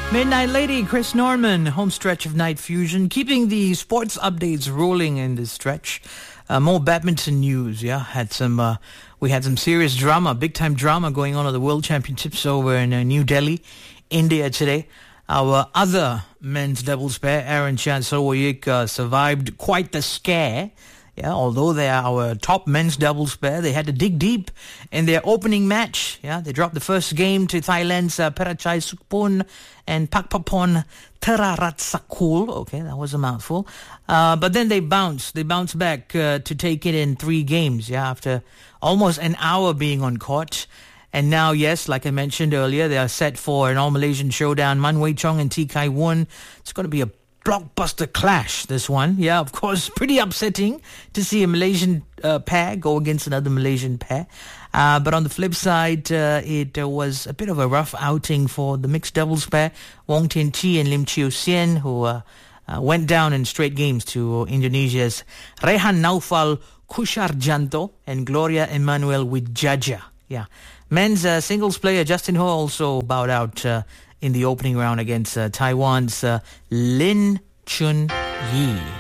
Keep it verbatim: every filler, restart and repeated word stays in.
Midnight Lady, Chris Norman, home stretch of Night Fusion, keeping the sports updates rolling in this stretch. Uh, more badminton news, yeah. Had some, uh, we had some serious drama, big time drama going on at the World Championships over in uh, New Delhi, India today. Our other men's doubles pair, Aaron Chan Saroyik, uh, survived quite the scare. Yeah, although they are our top men's doubles pair, they had to dig deep in their opening match. Yeah, they dropped the first game to Thailand's uh, Perachai Sukpon and Pakpapon Teraratsakul. Okay, that was a mouthful. Uh, but then they bounced. They bounced back uh, to take it in three games. Yeah, after almost an hour being on court. And now, yes, like I mentioned earlier, they are set for an All-Malaysian showdown. Man Wei Chong and T Kai Won. It's going to be a blockbuster clash, this one. Yeah, of course, pretty upsetting to see a Malaysian uh, pair go against another Malaysian pair. Uh, but on the flip side, uh, it uh, was a bit of a rough outing for the mixed doubles pair, Wong Tian Chi and Lim Chiu Sien, who uh, uh, went down in straight games to Indonesia's Rehan Naufal Kusharjanto and Gloria Emmanuel Widjaja. Yeah. Men's uh, singles player Justin Ho also bowed out uh, in the opening round against uh, Taiwan's uh, Lin Chun Yi.